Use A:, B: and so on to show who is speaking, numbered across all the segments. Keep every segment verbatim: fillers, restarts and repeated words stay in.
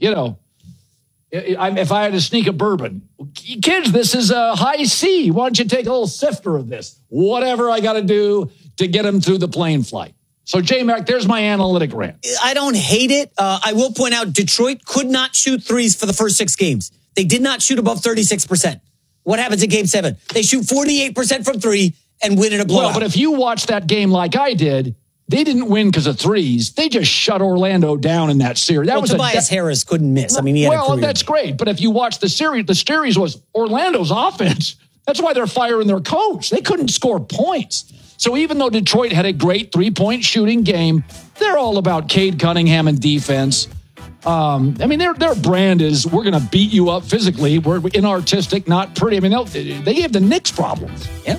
A: you know, if I had to sneak a bourbon, kids, this is a high C. Why don't you take a little sifter of this? Whatever I got to do to get them through the plane flight. So, J-Mac, there's my analytic rant.
B: I don't hate it. Uh, I will point out Detroit could not shoot threes for the first six games. They did not shoot above thirty-six percent. What happens in game seven? They shoot forty-eight percent from three and win in a blowout.
A: Well, but if you watch that game like I did, they didn't win because of threes. They just shut Orlando down in that series. That
B: well,
A: was
B: Tobias
A: a,
B: Harris couldn't miss. I mean, he had
A: well,
B: a career
A: that's
B: game.
A: great. But if you watch the series, the series was Orlando's offense. That's why they're firing their coach. They couldn't score points. So even though Detroit had a great three-point shooting game, they're all about Cade Cunningham and defense. Um, I mean, their their brand is we're going to beat you up physically. We're inartistic, not pretty. I mean, they have the Knicks problems.
B: Yeah.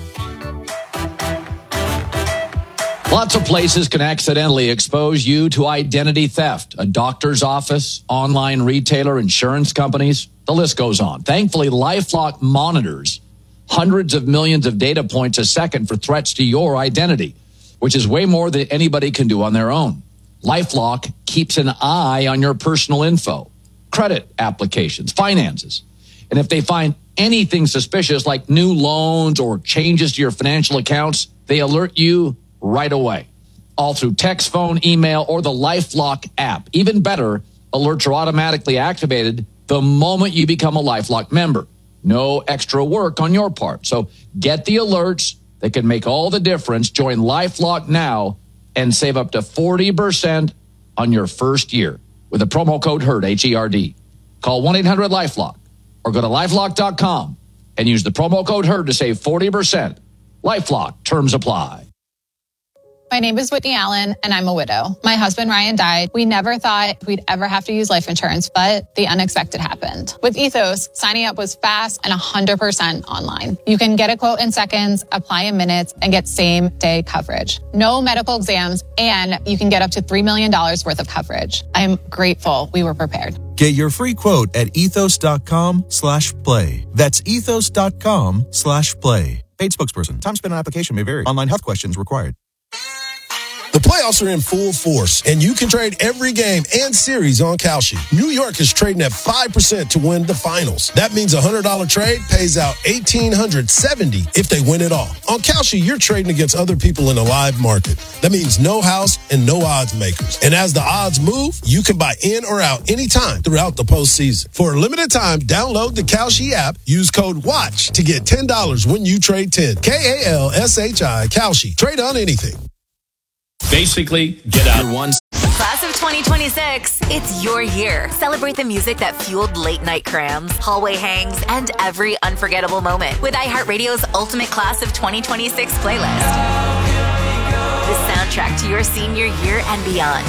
C: Lots of places can accidentally expose you to identity theft. A doctor's office, online retailer, insurance companies. The list goes on. Thankfully, LifeLock monitors hundreds of millions of data points a second for threats to your identity, which is way more than anybody can do on their own. LifeLock keeps an eye on your personal info, credit applications, finances. And if they find anything suspicious like new loans or changes to your financial accounts, they alert you right away, all through text, phone, email, or the LifeLock app. Even better, alerts are automatically activated the moment you become a LifeLock member. No extra work on your part. So get the alerts that can make all the difference. Join LifeLock now and save up to forty percent on your first year with the promo code HERD, H E R D. Call one eight hundred LifeLock or go to lifelock dot com and use the promo code HERD to save forty percent. LifeLock, terms apply.
D: My name is Whitney Allen, and I'm a widow. My husband, Ryan, died. We never thought we'd ever have to use life insurance, but the unexpected happened. With Ethos, signing up was fast and one hundred percent online. You can get a quote in seconds, apply in minutes, and get same-day coverage. No medical exams, and you can get up to three million dollars worth of coverage. I'm grateful we were prepared.
E: Get your free quote at ethos.com slash play. That's ethos.com slash play. Paid spokesperson. Time spent on application may vary. Online health questions required.
F: The playoffs are in full force, and you can trade every game and series on Kalshi. New York is trading at five percent to win the finals. That means a one hundred dollars trade pays out one thousand eight hundred seventy dollars if they win it all. On Kalshi, you're trading against other people in a live market. That means no house and no odds makers. And as the odds move, you can buy in or out anytime throughout the postseason. For a limited time, download the Kalshi app, use code WATCH to get ten dollars when you trade ten. K A L S H I, Kalshi. Trade on anything.
G: Basically, get out.
C: One.
H: Class of twenty twenty-six, it's your year. Celebrate the music that fueled late night crams, hallway hangs, and every unforgettable moment with iHeartRadio's Ultimate Class of twenty twenty-six playlist. The soundtrack to your senior year and beyond.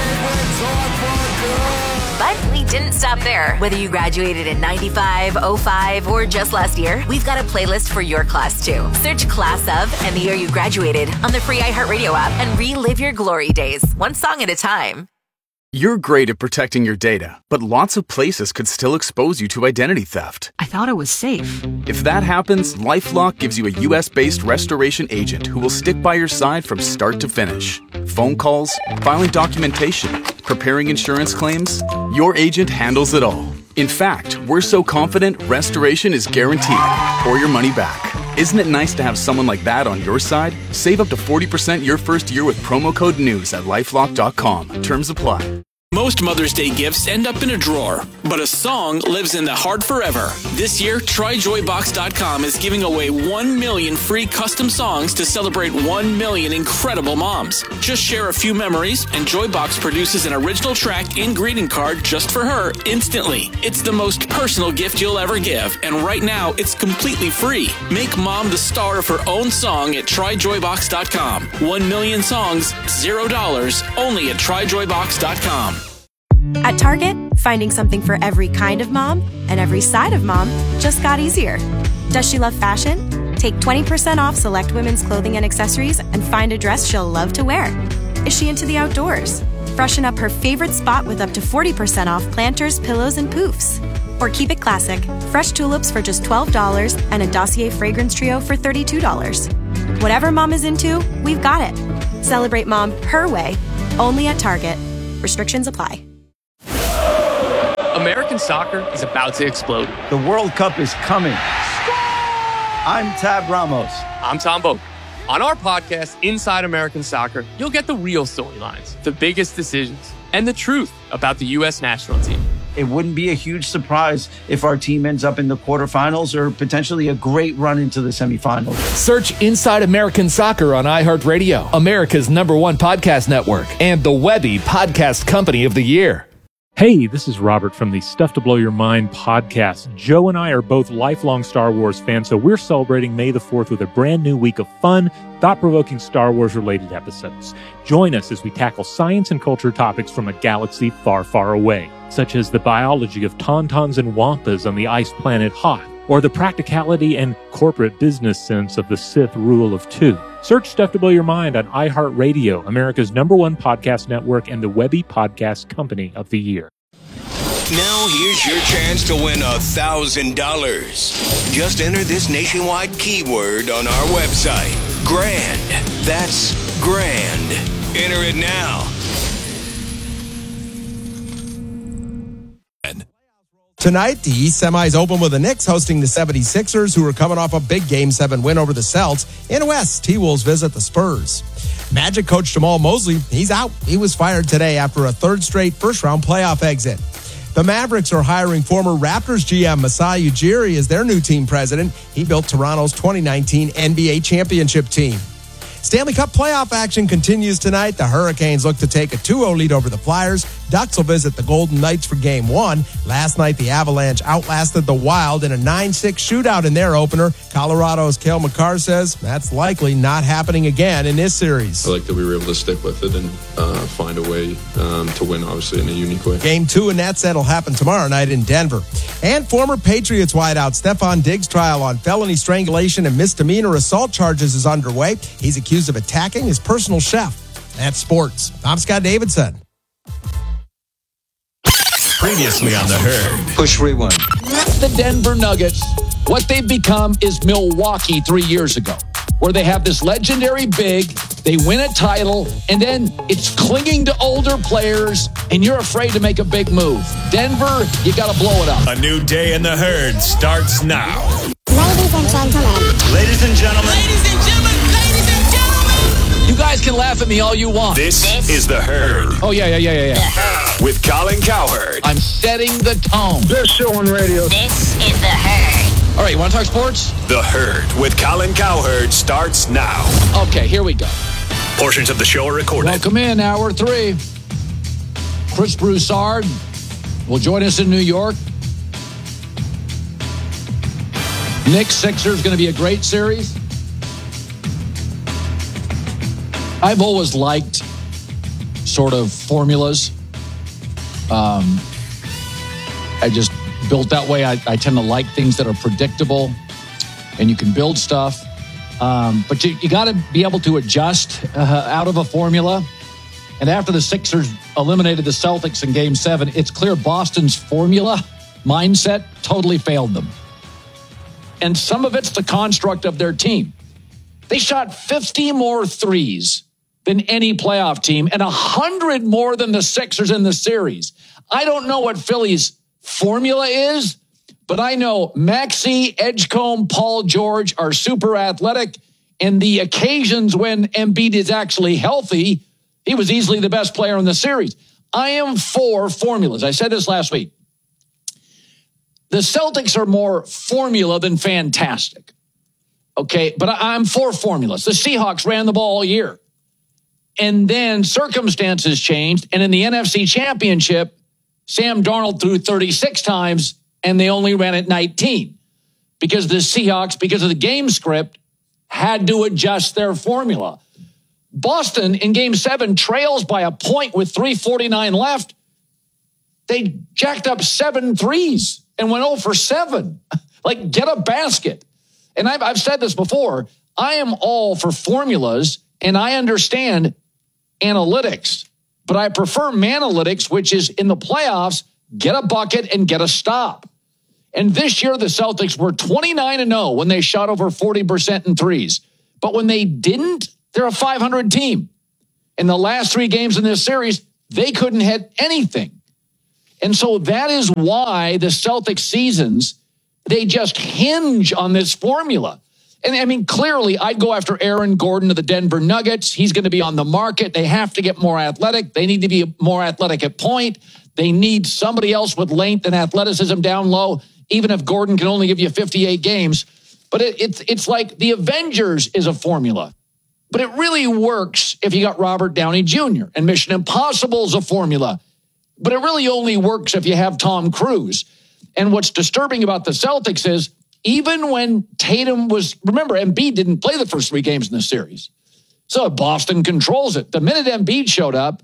H: But we didn't stop there. Whether you graduated in ninety-five, oh five, or just last year, we've got a playlist for your class too. Search Class of and the year you graduated on the free iHeartRadio app and relive your glory days, one song at a time.
I: You're great at protecting your data, but lots of places could still expose you to identity theft.
J: I thought it was safe.
I: If that happens, LifeLock gives you a U S-based restoration agent who will stick by your side from start to finish. Phone calls, filing documentation, preparing insurance claims, your agent handles it all. In fact, we're so confident restoration is guaranteed or your money back. Isn't it nice to have someone like that on your side? Save up to forty percent your first year with promo code NEWS at lifelock dot com. Terms apply.
G: Most Mother's Day gifts end up in a drawer, but a song lives in the heart forever. This year, try joy box dot com is giving away one million free custom songs to celebrate one million incredible moms. Just share a few memories, and Joybox produces an original track and greeting card just for her instantly. It's the most personal gift you'll ever give, and right now, it's completely free. Make mom the star of her own song at try joy box dot com. One million songs, zero dollars, only at try joy box dot com.
K: At Target, finding something for every kind of mom and every side of mom just got easier. Does she love fashion? Take twenty percent off select women's clothing and accessories and find a dress she'll love to wear. Is she into the outdoors? Freshen up her favorite spot with up to forty percent off planters, pillows, and poofs. Or keep it classic, fresh tulips for just twelve dollars and a Dossier fragrance trio for thirty-two dollars. Whatever mom is into, we've got it. Celebrate mom her way, only at Target. Restrictions apply.
J: American soccer is about to explode.
L: The World Cup is coming. I'm Tab Ramos.
J: I'm Tom Boak. On our podcast, Inside American Soccer, you'll get the real storylines, the biggest decisions, and the truth about the U S national team.
L: It wouldn't be a huge surprise if our team ends up in the quarterfinals or potentially a great run into the semifinals.
M: Search Inside American Soccer on iHeartRadio, America's number one podcast network, and the Webby Podcast Company of the Year.
N: Hey, this is Robert from the Stuff to Blow Your Mind podcast. Joe and I are both lifelong Star Wars fans, so we're celebrating May the fourth with a brand new week of fun, thought-provoking Star Wars-related episodes. Join us as we tackle science and culture topics from a galaxy far, far away, such as the biology of tauntauns and wampas on the ice planet Hoth, or the practicality and corporate business sense of the Sith rule of two. Search Stuff to Blow Your Mind on iHeartRadio, America's number one podcast network, and the Webby Podcast Company of the Year.
O: Now here's your chance to win a thousand dollars. Just enter this nationwide keyword on our website. Grand. That's grand. Enter it now.
P: Tonight, the East semis open with the Knicks hosting the seventy-sixers, who are coming off a big Game seven win over the Celts. In West, T-Wolves visit the Spurs. Magic coach Jamal Mosley, he's out. He was fired today after a third straight first-round playoff exit. The Mavericks are hiring former Raptors G M Masai Ujiri as their new team president. He built Toronto's twenty nineteen N B A championship team. Stanley Cup playoff action continues tonight. The Hurricanes look to take a two oh lead over the Flyers. Ducks will visit the Golden Knights for Game one. Last night, the Avalanche outlasted the Wild in a nine six shootout in their opener. Colorado's Cale Makar says that's likely not happening again in this series.
Q: I like that we were able to stick with it and uh, find a way um, to win, obviously, in a unique way.
P: Game two in that set will happen tomorrow night in Denver. And former Patriots wideout Stephon Diggs' trial on felony strangulation and misdemeanor assault charges is underway. He's accused of attacking his personal chef. That's sports. I'm Scott Davidson.
R: Previously on The Herd.
A: Push rewind. The Denver Nuggets, what they've become is Milwaukee three years ago, where they have this legendary big, they win a title, and then it's clinging to older players, and you're afraid to make a big move. Denver, you got to blow it up.
R: A new day in The Herd starts now.
S: Ladies and gentlemen.
R: Ladies and gentlemen.
S: Ladies and gentlemen. Ladies and gentlemen.
A: You guys can laugh at me all you want.
R: This, this is The Herd.
A: Oh, yeah, yeah, yeah, yeah, yeah.
R: With Colin Cowherd.
A: I'm setting the tone.
S: Best show on radio. This is The Herd.
A: All right, you want to talk sports?
R: The Herd with Colin Cowherd starts now.
A: Okay, here we go.
R: Portions of the show are recorded.
A: Welcome in, hour three. Chris Broussard will join us in New York. Knicks Sixers going to be a great series. I've always liked sort of formulas. Um, I just built that way. I, I tend to like things that are predictable and you can build stuff. Um, but you, you got to be able to adjust uh, out of a formula. And after the Sixers eliminated the Celtics in Game seven, it's clear Boston's formula mindset totally failed them. And some of it's the construct of their team. They shot fifty more threes than any playoff team and one hundred more than the Sixers in the series. I don't know what Philly's formula is, but I know Maxey, Edgecombe, Paul George are super athletic, and the occasions when Embiid is actually healthy, he was easily the best player in the series. I am for formulas. I said this last week. The Celtics are more formula than fantastic. Okay, but I'm for formulas. The Seahawks ran the ball all year. And then circumstances changed. And in the N F C Championship, Sam Darnold threw thirty-six times and they only ran it nineteen. Because the Seahawks, because of the game script, had to adjust their formula. Boston in Game seven trails by a point with three forty-nine left. They jacked up seven threes and went oh for seven. Like, get a basket. And I've, I've said this before. I am all for formulas, and I understand analytics. But I prefer Manalytics, which is in the playoffs, get a bucket and get a stop. And this year, the Celtics were twenty-nine and oh when they shot over forty percent in threes. But when they didn't, they're a five hundred team. In the last three games in this series, they couldn't hit anything. And so that is why the Celtics seasons, they just hinge on this formula. And I mean, clearly, I'd go after Aaron Gordon of the Denver Nuggets. He's going to be on the market. They have to get more athletic. They need to be more athletic at point. They need somebody else with length and athleticism down low, even if Gordon can only give you fifty-eight games. But it, it's it's like the Avengers is a formula. But it really works if you got Robert Downey Junior And Mission Impossible is a formula. But it really only works if you have Tom Cruise. And what's disturbing about the Celtics is even when Tatum was, remember, Embiid didn't play the first three games in the series. So Boston controls it. The minute Embiid showed up,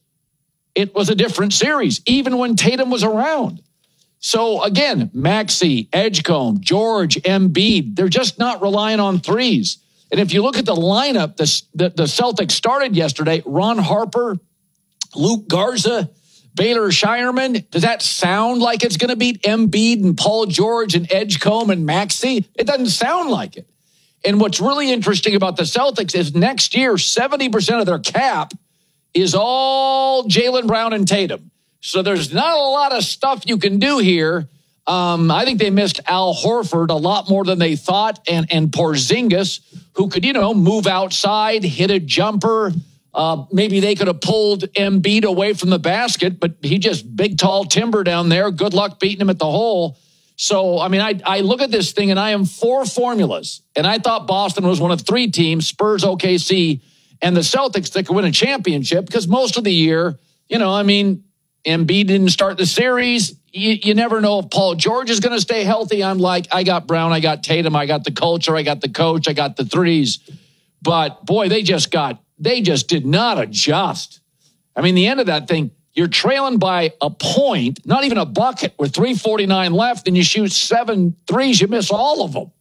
A: it was a different series, even when Tatum was around. So again, Maxey, Edgecombe, George, Embiid, they're just not relying on threes. And if you look at the lineup, the, the, the Celtics started yesterday, Ron Harper, Luke Garza, Baylor Shireman. Does that sound like it's going to beat Embiid and Paul George and Edgecombe and Maxey? It doesn't sound like it. And what's really interesting about the Celtics is next year, seventy percent of their cap is all Jaylen Brown and Tatum. So there's not a lot of stuff you can do here. Um, I think they missed Al Horford a lot more than they thought, and, and Porzingis, who could, you know, move outside, hit a jumper. Uh, maybe they could have pulled Embiid away from the basket, but he just big, tall timber down there. Good luck beating him at the hole. So, I mean, I, I look at this thing, and I am four formulas. And I thought Boston was one of three teams, Spurs, O K C, and the Celtics that could win a championship because most of the year, you know, I mean, Embiid didn't start the series. You, you never know if Paul George is going to stay healthy. I'm like, I got Brown, I got Tatum, I got the culture, I got the coach, I got the threes. But, boy, they just got They just did not adjust. I mean, the end of that thing, you're trailing by a point, not even a bucket, with three forty-nine left, and you shoot seven threes, you miss all of them.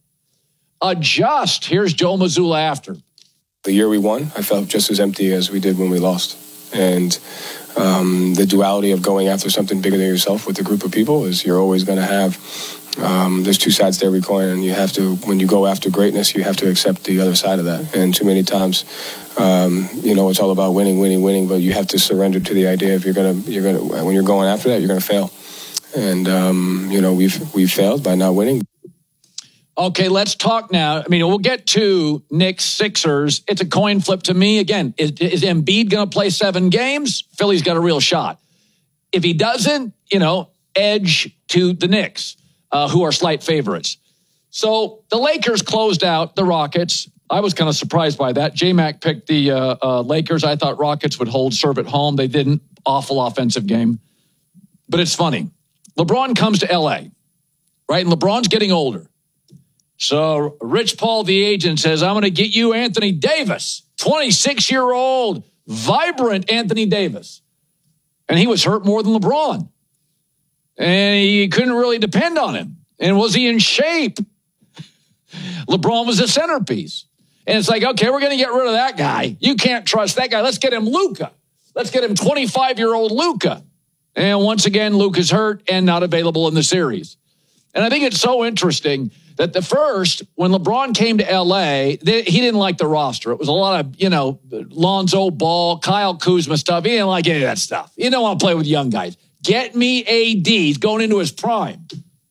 A: Adjust. Here's Joe Mazzulla after.
T: The year we won, I felt just as empty as we did when we lost. And um, the duality of going after something bigger than yourself with a group of people is you're always going to have Um, there's two sides to every coin, and you have to, when you go after greatness, you have to accept the other side of that. And too many times, um, you know, it's all about winning, winning, winning, but you have to surrender to the idea if you're gonna, you're gonna, when you're going after that, you're gonna fail. And um, you know, we've we've failed by not winning.
A: Okay, let's talk now. I mean, we'll get to Knicks Sixers. It's a coin flip to me. Again, is, is Embiid going to play seven games? Philly's got a real shot. If he doesn't, you know, edge to the Knicks. Uh, who are slight favorites. So the Lakers closed out the Rockets. I was kind of surprised by that. J-Mac picked the uh, uh, Lakers. I thought Rockets would hold serve at home. They didn't. Awful offensive game. But it's funny. LeBron comes to L A, right? And LeBron's getting older. So Rich Paul, the agent, says, I'm going to get you Anthony Davis, twenty-six-year-old, vibrant Anthony Davis. And he was hurt more than LeBron. And he couldn't really depend on him. And was he in shape? LeBron was the centerpiece. And it's like, okay, we're going to get rid of that guy. You can't trust that guy. Let's get him Luka. Let's get him twenty-five-year-old Luka. And once again, Luka's hurt and not available in the series. And I think it's so interesting that the first, when LeBron came to L A, they, he didn't like the roster. It was a lot of, you know, Lonzo Ball, Kyle Kuzma stuff. He didn't like any of that stuff. He didn't want to play with young guys. Get me A D. He's going into his prime.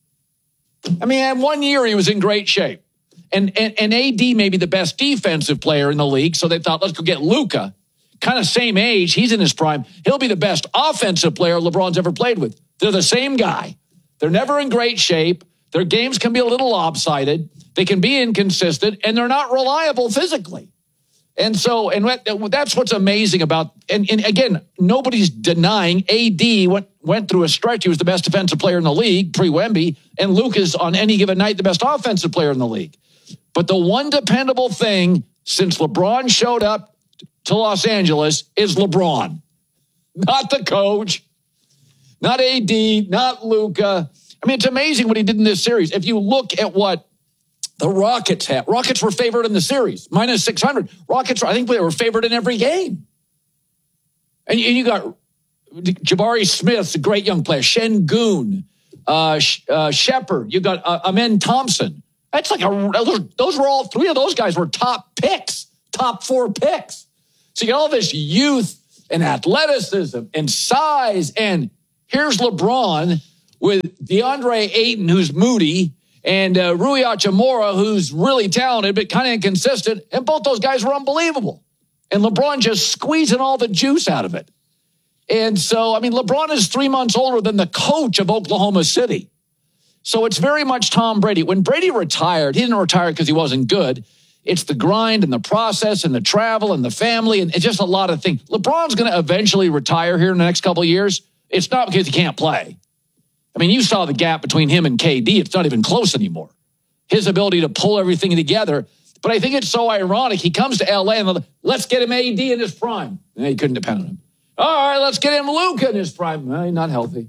A: I mean, in one year, he was in great shape. And, and, and A D may be the best defensive player in the league, so they thought, let's go get Luka. Kind of same age. He's in his prime. He'll be the best offensive player LeBron's ever played with. They're the same guy. They're never in great shape. Their games can be a little lopsided. They can be inconsistent, and they're not reliable physically. And so, and that's what's amazing about, and, and again, nobody's denying A D went, went through a stretch. He was the best defensive player in the league, pre-Wemby, and Luke is on any given night the best offensive player in the league. But the one dependable thing since LeBron showed up to Los Angeles is LeBron. Not the coach, not A D, not Luka. I mean, it's amazing what he did in this series. If you look at what the Rockets had. Rockets were favored in the series, minus six hundred. Rockets, I think they were favored in every game. And you got Jabari Smith, a great young player, Şengün, uh, uh, Shepard. You got uh, Amen Thompson. That's like a, those, those were all, three of those guys were top picks, top four picks. So you got all this youth and athleticism and size, and Here's LeBron with DeAndre Ayton, who's moody, and uh, Rui Hachimura, who's really talented but kind of inconsistent, and both those guys were unbelievable. And LeBron just squeezing all the juice out of it. And so, I mean, LeBron is three months older than the coach of Oklahoma City. So it's very much Tom Brady. When Brady retired, he didn't retire because he wasn't good. It's the grind and the process and the travel and the family and it's just a lot of things. LeBron's going to eventually retire here in the next couple of years. It's not because he can't play. I mean, you saw the gap between him and K D. It's not even close anymore. His ability to pull everything together. But I think it's so ironic. He comes to L A and let's get him A D in his prime. And he couldn't depend on him. All right, let's get him Luka in his prime. Well, he's not healthy.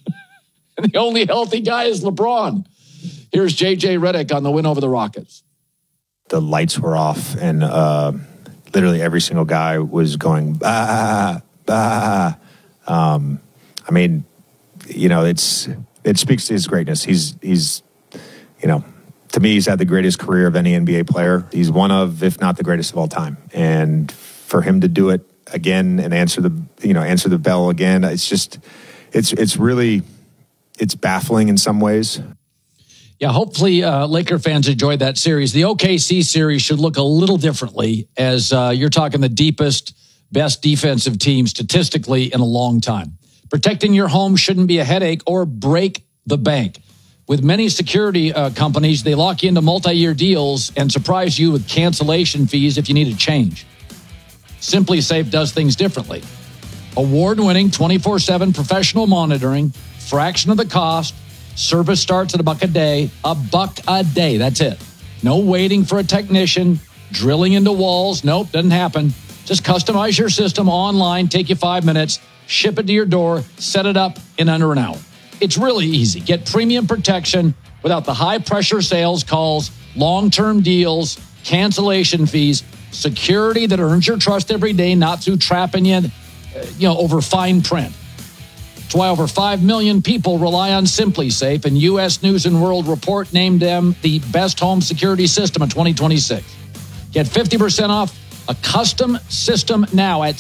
A: And the only healthy guy is LeBron. Here's J J Redick on the win over the Rockets.
U: The lights were off and uh, literally every single guy was going, bah, bah. Um, I mean, you know, it's it speaks to his greatness. He's, he's, you know, to me, he's had the greatest career of any N B A player. He's one of, if not the greatest of all time. And for him to do it again and answer the, you know, answer the bell again, it's just, it's, it's really, it's baffling in some ways.
A: Yeah, hopefully uh, Laker fans enjoyed that series. The O K C series should look a little differently as uh, you're talking the deepest, best defensive team statistically in a long time. Protecting your home shouldn't be a headache or break the bank. With many security uh, companies, they lock you into multi-year deals and surprise you with cancellation fees if you need a change. SimpliSafe does things differently. Award-winning twenty-four seven professional monitoring, fraction of the cost, service starts at a buck a day, a buck a day. That's it. No waiting for a technician, drilling into walls. Nope, doesn't happen. Just customize your system online, take you five minutes, ship it to your door, set it up in under an hour. It's really easy. Get premium protection without the high-pressure sales calls, long-term deals, cancellation fees, security that earns your trust every day, not through trapping you, you know, over fine print. That's why over five million people rely on SimpliSafe, and U S News and World Report named them the best home security system of twenty twenty-six. Get fifty percent off a custom system now at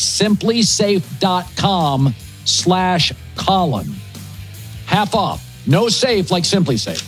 A: simplisafe.com slash Colin. Half off. No safe like SimpliSafe.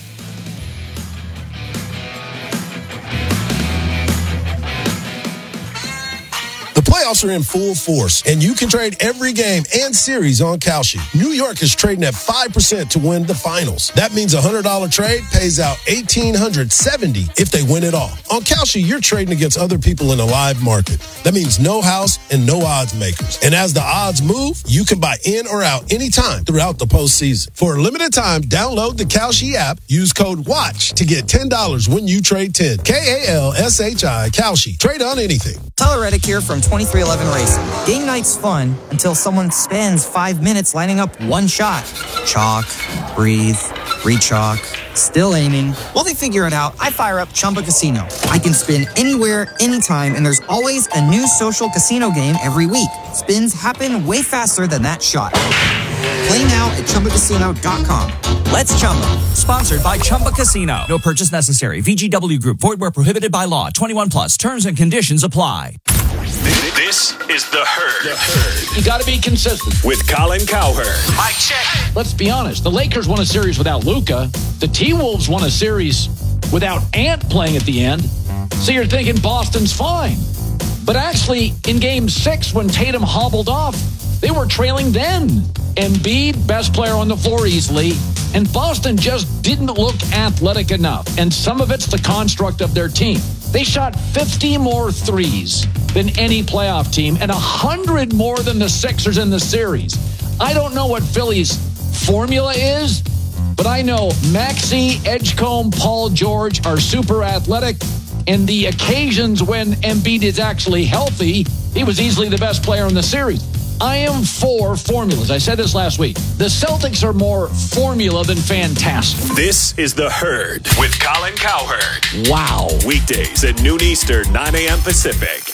F: The playoffs are in full force, and you can trade every game and series on Kalshi. New York is trading at five percent to win the finals. That means a one hundred dollars trade pays out one thousand eight hundred seventy dollars if they win it all. On Kalshi, you're trading against other people in a live market. That means no house and no odds makers. And as the odds move, you can buy in or out anytime throughout the postseason. For a limited time, download the Kalshi app, use code WATCH to get ten dollars when you trade ten. K A L S H I, Kalshi. Trade on anything.
V: Tyler Reddick here from twenty-three eleven Racing. Game night's fun until someone spends five minutes lining up one shot. Chalk, breathe, re-chalk, still aiming. While they figure it out, I fire up Chumba Casino. I can spin anywhere, anytime, and there's always a new social casino game every week. Spins happen way faster than that shot. Play now at Chumba Casino dot com.
W: Let's Chumba. Sponsored by Chumba Casino. No purchase necessary. V G W Group. Void where prohibited by law. twenty-one plus. Terms and conditions apply.
R: This is The Herd. The Herd.
A: You got to be consistent.
R: With Colin Cowherd.
A: Mike check. Let's be honest. The Lakers won a series without Luka. The T-Wolves won a series without Ant playing at the end. So you're thinking Boston's fine. But actually, in game six, when Tatum hobbled off, they were trailing then. Embiid, best player on the floor easily. And Boston just didn't look athletic enough. And some of it's the construct of their team. They shot fifty more threes than any playoff team and one hundred more than the Sixers in the series. I don't know what Philly's formula is, but I know Maxey, Edgecombe, Paul George are super athletic. And the occasions when Embiid is actually healthy, he was easily the best player in the series. I am for formulas. I said this last week. The Celtics are more formula than fantastic.
R: This is The Herd with Colin Cowherd.
A: Wow.
R: Weekdays at noon Eastern, nine a.m. Pacific.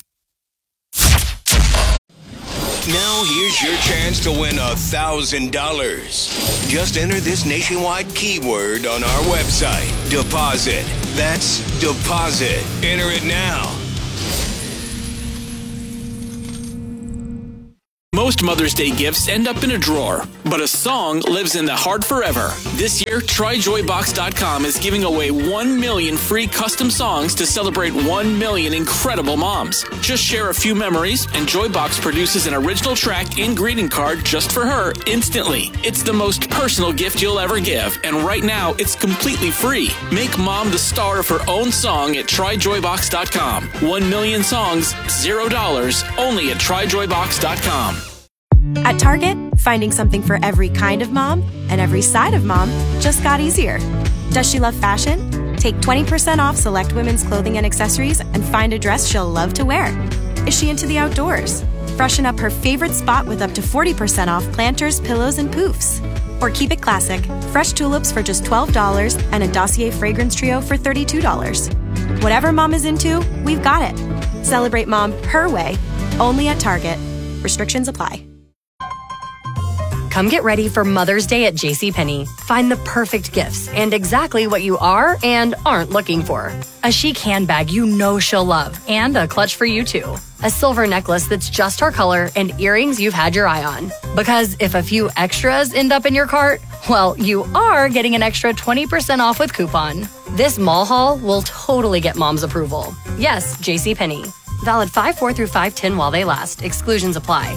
O: Now here's your chance to win one thousand dollars. Just enter this nationwide keyword on our website. Deposit. That's deposit. Enter it now.
G: Most Mother's Day gifts end up in a drawer, but a song lives in the heart forever. This year, try joy box dot com is giving away one million free custom songs to celebrate one million incredible moms. Just share a few memories, and Joybox produces an original track and greeting card just for her instantly. It's the most personal gift you'll ever give, and right now, it's completely free. Make mom the star of her own song at try joy box dot com. One million songs, zero dollars, only at try joy box dot com.
K: At Target, finding something for every kind of mom and every side of mom just got easier. Does she love fashion? Take twenty percent off select women's clothing and accessories and find a dress she'll love to wear. Is she into the outdoors? Freshen up her favorite spot with up to forty percent off planters, pillows, and poofs. Or keep it classic, fresh tulips for just twelve dollars and a Dossier fragrance trio for thirty-two dollars. Whatever mom is into, we've got it. Celebrate mom her way, only at Target. Restrictions apply.
B: Come get ready for Mother's Day at JCPenney. Find the perfect gifts and exactly what you are and aren't looking for. A chic handbag you know she'll love and a clutch for you too. A silver necklace that's just her color and earrings you've had your eye on. Because if a few extras end up in your cart, well, you are getting an extra twenty percent off with coupon. This mall haul will totally get mom's approval. Yes, JCPenney. Valid five four through five ten while they last. Exclusions apply.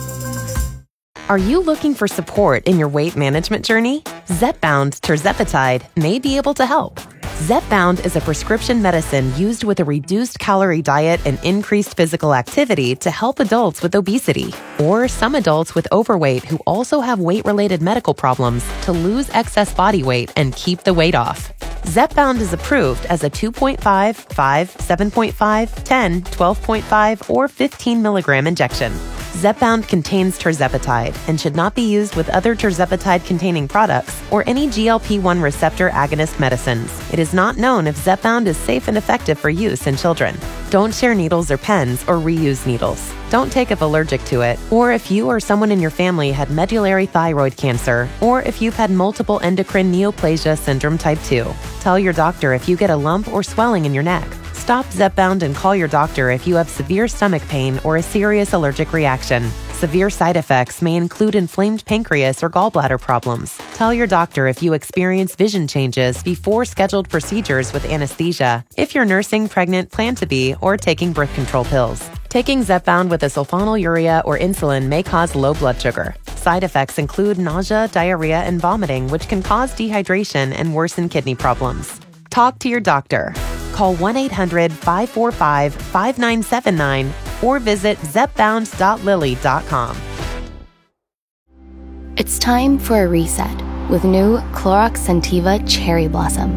D: Are you looking for support in your weight management journey? Zepbound tirzepatide may be able to help. Zepbound is a prescription medicine used with a reduced calorie diet and increased physical activity to help adults with obesity or some adults with overweight who also have weight-related medical problems to lose excess body weight and keep the weight off. Zepbound is approved as a two point five, five, seven point five, ten, twelve point five, or fifteen milligram injection. Zepbound contains tirzepatide and should not be used with other tirzepatide-containing products or any G L P one receptor agonist medicines. It is not known if Zepbound is safe and effective for use in children. Don't share needles or pens or reuse needles. Don't take if allergic to it, or if you or someone in your family had medullary thyroid cancer, or if you've had multiple endocrine neoplasia syndrome type two. Tell your doctor if you get a lump or swelling in your neck. Stop Zepbound and call your doctor if you have severe stomach pain or a serious allergic reaction. Severe side effects may include inflamed pancreas or gallbladder problems. Tell your doctor if you experience vision changes before scheduled procedures with anesthesia, if you're nursing, pregnant, plan to be, or taking birth control pills. Taking Zepbound with a sulfonylurea or insulin may cause low blood sugar. Side effects include nausea, diarrhea, and vomiting, which can cause dehydration and worsen kidney problems. Talk to your doctor. Call one eight hundred, five four five, five nine seven nine or visit zepbound dot lilly dot com.
E: It's time for a reset with new Clorox Scentiva Cherry Blossom.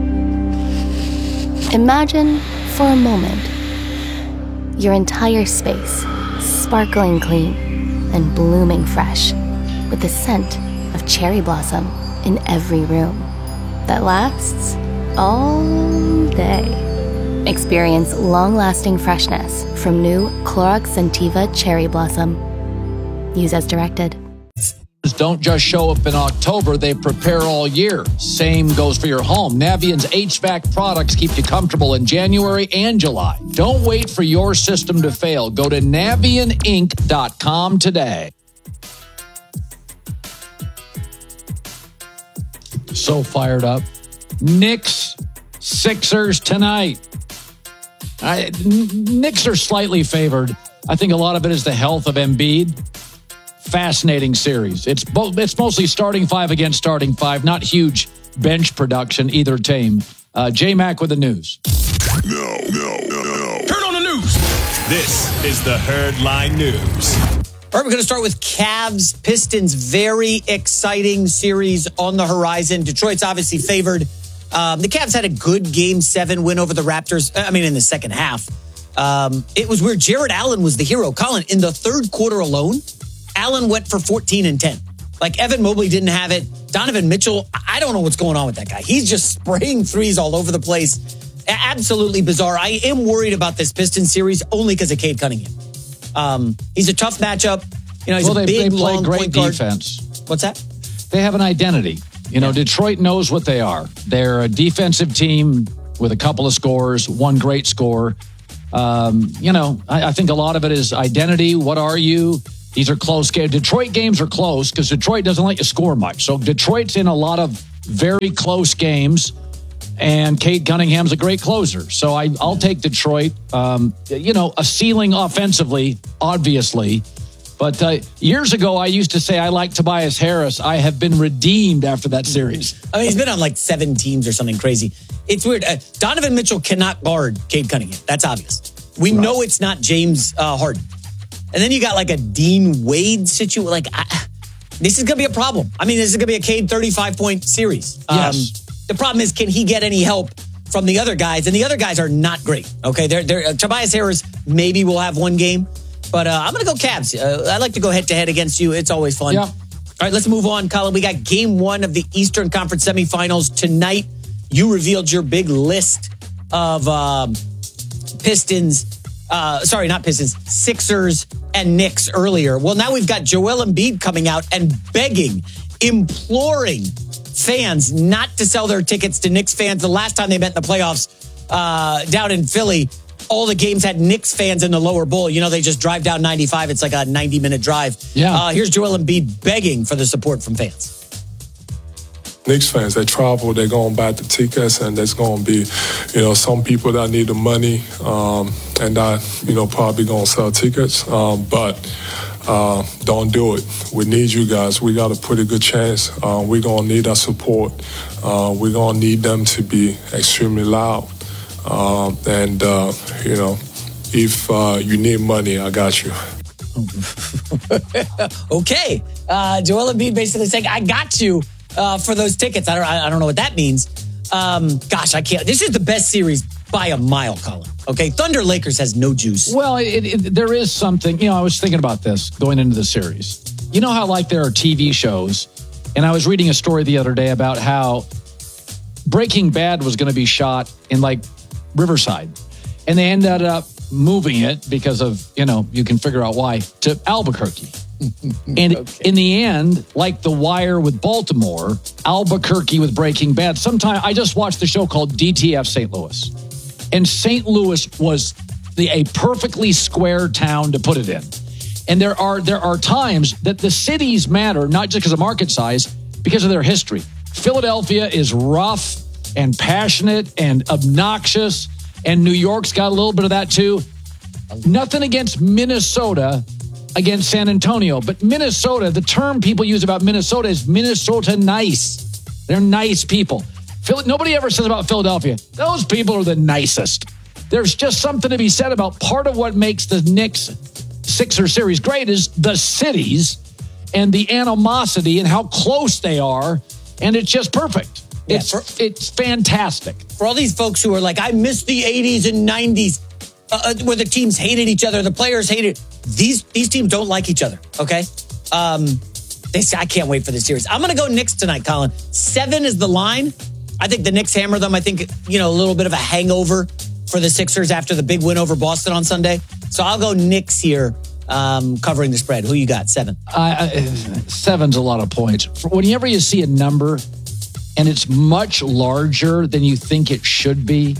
E: Imagine for a moment your entire space sparkling clean and blooming fresh with the scent of cherry blossom in every room that lasts all day. Experience long-lasting freshness from new Clorox Scentiva Cherry Blossom. Use as directed.
C: Don't just show up in October, they prepare all year. Same goes for your home. Navient's H V A C products keep you comfortable in January and July. Don't wait for your system to fail. Go to navient inc dot com today. So fired up. Knicks, Sixers tonight. I, Knicks are slightly favored. I think a lot of it is the health of Embiid. Fascinating series. It's both. It's mostly starting five against starting five. Not huge bench production either team. Uh, J Mac with the news.
R: No, no, no, no. Turn on the news. This is the Herd Line News.
X: All right, we're going to start with Cavs Pistons. Very exciting series on the horizon. Detroit's obviously favored. Um, the Cavs had a good game seven win over the Raptors. I mean, in the second half. Um, it was where Jared Allen was the hero. Colin, in the third quarter alone, Allen went for fourteen and ten. Like, Evan Mobley didn't have it. Donovan Mitchell, I don't know what's going on with that guy. He's just spraying threes all over the place. Absolutely bizarre. I am worried about this Pistons series only because of Cade Cunningham. Um, he's a tough matchup. You know, he's
C: well,
X: a
C: they,
X: big,
C: they play
X: long
C: great
X: point guard.
C: defense.
X: What's that?
C: They have an identity. You know, yeah. Detroit knows what they are. They're a defensive team with a couple of scores, one great score. Um, you know, I, I think a lot of it is identity. What are you?
A: These are close games. Detroit games are close because Detroit doesn't let you score much. So Detroit's in a lot of very close games, and Cade Cunningham's a great closer. So I, I'll take Detroit. Um, you know, a ceiling offensively, obviously. But uh, years ago, I used to say I like Tobias Harris. I have been redeemed after that series.
X: I mean, he's been on like seven teams or something crazy. It's weird. Uh, Donovan Mitchell cannot guard Cade Cunningham. That's obvious. We right. know it's not James uh, Harden. And then you got like a Dean Wade situation. Like, I, this is going to be a problem. I mean, this is going to be a Cade thirty-five point series.
A: Yes.
X: Um, the problem is, can he get any help from the other guys? And the other guys are not great. Okay, they're, they're, uh, Tobias Harris maybe will have one game. But uh, I'm going to go Cavs. Uh, I like to go head-to-head against you. It's always fun.
A: Yeah.
X: All right, let's move on, Colin. We got game one of the Eastern Conference semifinals tonight. You revealed your big list of um, Pistons. Uh, sorry, not Pistons. Sixers and Knicks earlier. Well, now we've got Joel Embiid coming out and begging, imploring fans not to sell their tickets to Knicks fans. The last time they met in the playoffs uh, down in Philly, all the games had Knicks fans in the lower bowl. You know, they just drive down ninety-five. It's like a ninety-minute drive.
A: Yeah.
X: Uh, here's Joel Embiid begging for the support from fans.
H: Knicks fans, they travel, they're going to buy the tickets, and there's going to be, you know, some people that need the money um, and that, you know, probably going to sell tickets. Um, but uh, don't do it. We need you guys. We got a pretty good chance. Uh, we're going to need our support. Uh, we're going to need them to be extremely loud. Um, and, uh, you know, if uh, you need money, I got you.
X: Okay. Uh, Joel Embiid basically saying, I got you. Uh, for those tickets. I don't I don't know what that means. Um, gosh, I can't. This is the best series by a mile, Colin. Okay, Thunder Lakers has no juice.
A: Well, it, it, there is something, you know, I was thinking about this going into the series. You know how like there are T V shows, and I was reading a story the other day about how Breaking Bad was going to be shot in like Riverside, and they ended up moving it because of, you know, you can figure out why, to Albuquerque. And okay. in the end, like The Wire with Baltimore, Albuquerque with Breaking Bad, sometime I just watched the show called D T F Saint Louis. And Saint Louis was the a perfectly square town to put it in. And there are there are times that the cities matter, not just because of market size, because of their history. Philadelphia is rough and passionate and obnoxious, and New York's got a little bit of that too. Nothing against Minnesota, against San Antonio. But Minnesota, the term people use about Minnesota is Minnesota nice. They're nice people. Phil- Nobody ever says about Philadelphia, those people are the nicest. There's just something to be said about part of what makes the Knicks Sixer series great is the cities and the animosity and how close they are. And it's just perfect.
X: Yeah,
A: it's,
X: for,
A: it's fantastic.
X: For all these folks who are like, I miss the eighties and nineties, Uh, where the teams hated each other, the players hated. These these teams don't like each other. Okay, um, they say I can't wait for this series. I'm going to go Knicks tonight, Colin. Seven is the line. I think the Knicks hammer them. I think, you know, a little bit of a hangover for the Sixers after the big win over Boston on Sunday. So I'll go Knicks here, um, covering the spread. Who you got? Seven.
A: Uh, seven's a lot of points. Whenever you see a number and it's much larger than you think it should be,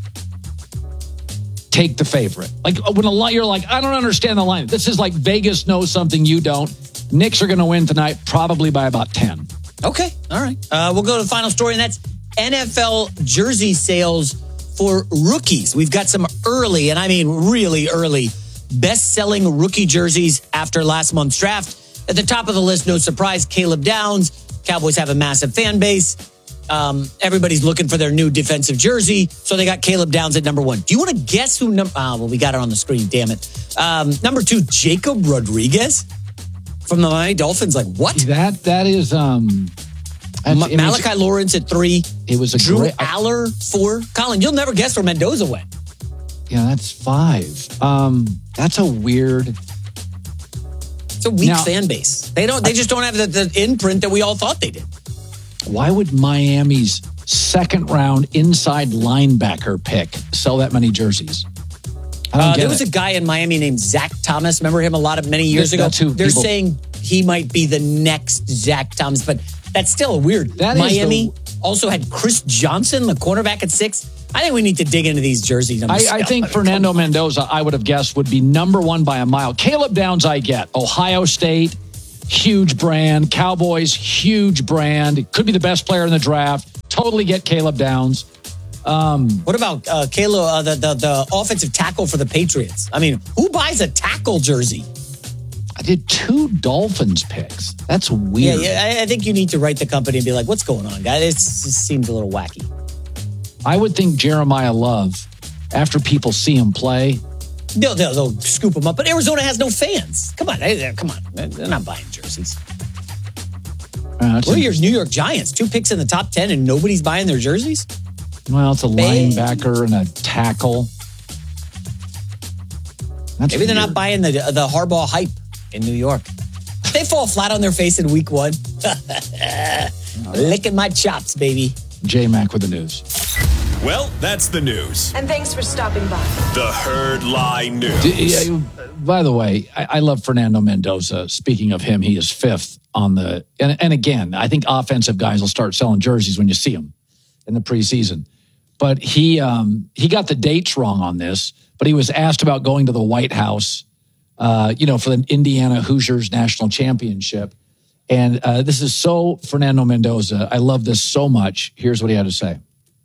A: take the favorite. Like when a lot, you're like, I don't understand the line. This is like Vegas knows something you don't. Knicks are going to win tonight, probably by about ten.
X: Okay, all right. Uh, we'll go to the final story, and that's N F L jersey sales for rookies. We've got some early, and I mean really early, best-selling rookie jerseys after last month's draft. At the top of the list, no surprise, Caleb Downs. Cowboys have a massive fan base. Um, everybody's looking for their new defensive jersey, so they got Caleb Downs at number one. Do you want to guess who number? Ah, well, we got it on the screen. Damn it. Um, number two, Jacob Rodriguez from the Miami Dolphins. Like what?
A: That that is um,
X: Ma- Malachi was, Lawrence at three.
A: It was a
X: Drew
A: great,
X: Aller four. Colin, you'll never guess where Mendoza went.
A: Yeah, that's five. Um, that's a weird.
X: It's a weak now, fan base. They don't. They just don't have the, the imprint that we all thought they did.
A: Why would Miami's second round inside linebacker pick sell that many jerseys? I don't
X: uh,
A: get
X: there was
A: it.
X: a guy in Miami named Zach Thomas. Remember him a lot of many years
A: That's
X: ago?
A: who
X: They're
A: people,
X: saying he might be the next Zach Thomas, but that's still weird.
A: That
X: Miami
A: the,
X: also had Chris Johnson, the cornerback at six. I think we need to dig into these jerseys.
A: I, I think Fernando Mendoza, I would have guessed, would be number one by a mile. Caleb Downs, I get. Ohio State, huge brand. Cowboys, huge brand. Could be the best player in the draft. Totally get Caleb Downs. Um,
X: what about uh, Caleb, uh, the, the the offensive tackle for the Patriots? I mean, who buys a tackle jersey?
A: I did two Dolphins picks. That's weird.
X: Yeah, yeah. I, I think you need to write the company and be like, "What's going on, guys? It seems a little wacky."
A: I would think Jeremiah Love, after people see him play,
X: they'll, they'll, they'll scoop him up. But Arizona has no fans. Come on, they, come on. They're not buying jerseys.
A: Uh,
X: what are your New York Giants? Two picks in the top ten and nobody's buying their jerseys?
A: Well, it's a
X: Man.
A: linebacker and a tackle. That's
X: Maybe they're
A: weird.
X: not buying the the Harbaugh hype in New York. They fall flat on their face in week one. Licking my chops, baby.
A: J-Mac with the news.
R: Well, that's the news.
I: And thanks for stopping by.
R: The Herd Lie News.
A: D- By the way, I, I love Fernando Mendoza. Speaking of him, he is fifth on the... And, and again, I think offensive guys will start selling jerseys when you see them in the preseason. But he um, he got the dates wrong on this, but he was asked about going to the White House, uh, you know, for the Indiana Hoosiers National Championship. And uh, this is so Fernando Mendoza. I love this so much. Here's what he had to say.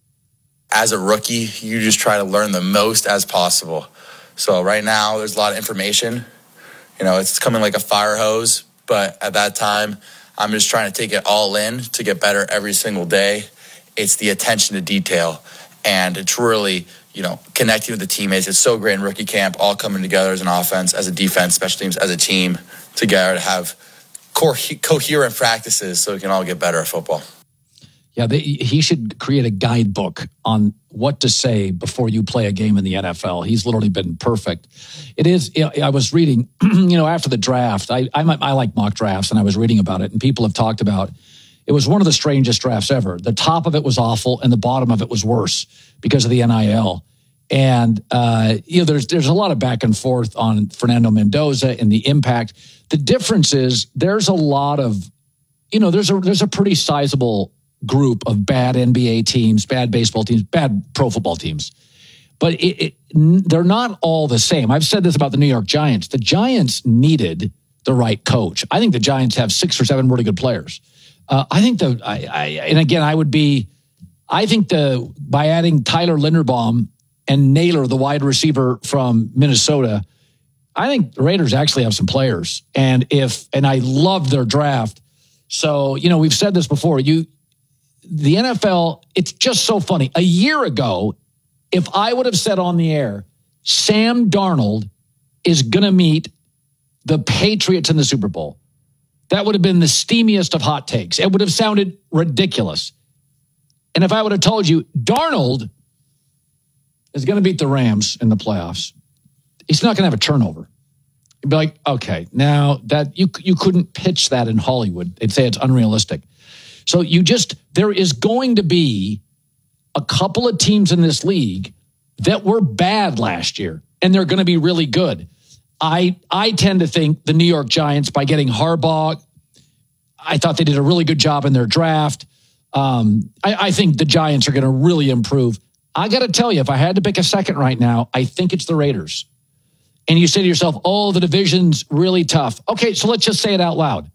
J: As a rookie, you just try to learn the most as possible. So right now, there's a lot of information. You know, it's coming like a fire hose. But at that time, I'm just trying to take it all in to get better every single day. It's the attention to detail. And it's really, you know, connecting with the teammates. It's so great in rookie camp, all coming together as an offense, as a defense, special teams, as a team together to have co- coherent practices so we can all get better at football.
A: Yeah, they, he should create a guidebook on what to say before you play a game in the N F L. He's literally been perfect. It is, I was reading, you know, after the draft, I, I I like mock drafts, and I was reading about it, and people have talked about it was one of the strangest drafts ever. The top of it was awful, and the bottom of it was worse because of the N I L. And, uh, you know, there's there's a lot of back and forth on Fernando Mendoza and the impact. The difference is there's a lot of, you know, there's a there's a pretty sizable group of bad N B A teams, bad baseball teams, bad pro football teams. But it, it, they're not all the same. I've said this about the New York Giants. The Giants needed the right coach. I think the Giants have six or seven really good players. Uh, I think the, I, I, and again, I would be, I think the, by adding Tyler Linderbaum and Naylor, the wide receiver from Minnesota, I think the Raiders actually have some players. And if, and I love their draft. So, you know, we've said this before, you, the N F L, it's just so funny. A year ago, if I would have said on the air, Sam Darnold is going to meet the Patriots in the Super Bowl, that would have been the steamiest of hot takes. It would have sounded ridiculous. And if I would have told you Darnold is going to beat the Rams in the playoffs, he's not going to have a turnover. You'd be like, okay, now that you you couldn't pitch that in Hollywood. They'd say it's unrealistic. So you just, there is going to be a couple of teams in this league that were bad last year, and they're going to be really good. I I tend to think the New York Giants, by getting Harbaugh, I thought they did a really good job in their draft. Um, I, I think the Giants are going to really improve. I got to tell you, if I had to pick a second right now, I think it's the Raiders. And you say to yourself, oh, the division's really tough. Okay, so let's just say it out loud.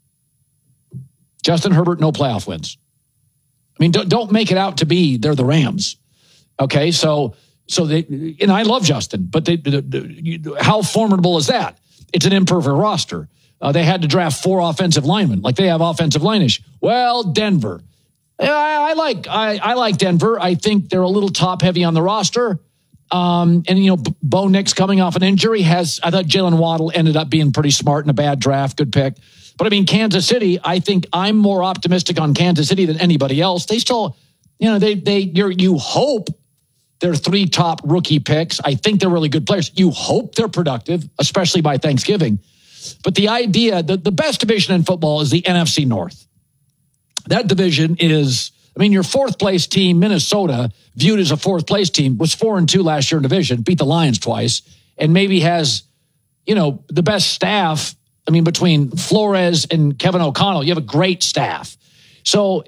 A: Justin Herbert, no playoff wins. I mean, don't, don't make it out to be they're the Rams. Okay, so so they, and I love Justin, but they, the, the, how formidable is that? It's an imperfect roster. Uh, they had to draft four offensive linemen, like they have offensive line issue. Well, Denver, I, I like I, I like Denver. I think they're a little top heavy on the roster. Um, and you know, Bo Nix coming off an injury has. I thought Jalen Waddle ended up being pretty smart in a bad draft, good pick. But I mean, Kansas City, I think I'm more optimistic on Kansas City than anybody else. They still, you know, they, they, you're, you hope they're three top rookie picks. I think they're really good players. You hope they're productive, especially by Thanksgiving. But the idea that the best division in football is the N F C North. That division is, I mean, your fourth place team, Minnesota, viewed as a fourth place team, was four and two last year in division, beat the Lions twice, and maybe has, you know, the best staff. I mean, between Flores and Kevin O'Connell, you have a great staff. So